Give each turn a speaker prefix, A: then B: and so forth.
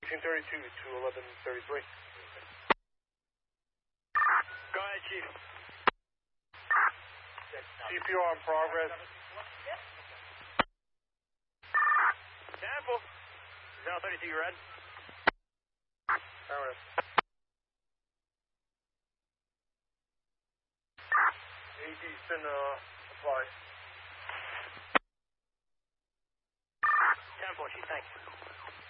A: 1832 to 1133.
B: Go ahead, Chief.
A: CPR in progress.
B: Temple. Zero 32, you read?
A: Alright. AD, send supply.
B: Temple, Chief, thanks.